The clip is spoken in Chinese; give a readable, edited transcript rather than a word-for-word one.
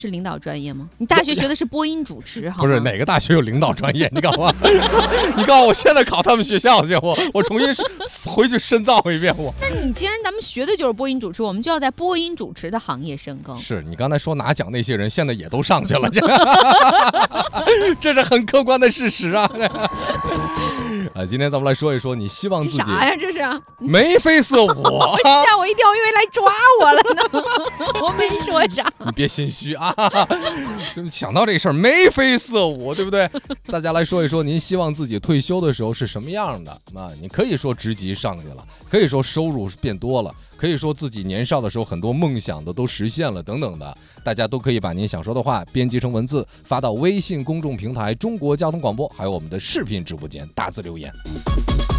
是领导专业吗？你大学学的是播音主持，好吗？ 不是哪个大学有领导专业？你告诉我，你告诉我现在考他们学校去，我重新回去深造一遍我。 那你既然咱们学的就是播音主持，我们就要在播音主持的行业深耕。 是你刚才说拿奖那些人，现在也都上去了，这是很客观的事实啊。今天咱们来说一说，你希望自己啥呀？这是眉飞色舞， 吓我一跳，因为来抓我了呢。我没说啥， 你别心虚啊。想到这事儿，眉飞色舞，对不对？大家来说一说，您希望自己退休的时候是什么样的啊？你可以说职级上去了，可以说收入变多了，可以说自己年少的时候很多梦想的都实现了等等的，大家都可以把您想说的话编辑成文字发到微信公众平台中国交通广播，还有我们的视频直播间大字留言。